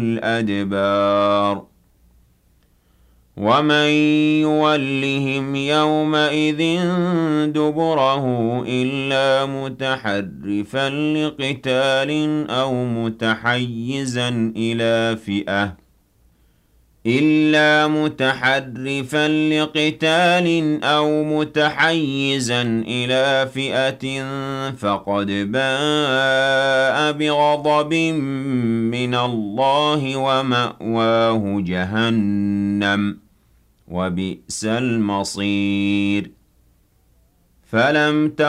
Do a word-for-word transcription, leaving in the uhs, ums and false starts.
الْأَدْبَارِ وَمَن يُوَلِّهِمْ يَوْمَئِذٍ دُبُرَهُ إِلَّا مُتَحَرِّفًا لِّقِتَالٍ أَوْ مُتَحَيِّزًا إِلَىٰ فِئَةٍ إِلَّا مُتَحَرِّفًا لِّقِتَالٍ أَوْ مُتَحَيِّزًا إِلَىٰ فِئَةٍ فَقَدْ بَاءَ بِغَضَبٍ مِّنَ اللَّهِ وَمَأْوَاهُ جَهَنَّمُ ۖ وَبِئْسَ الْمَصِيرُ. فَلَمْ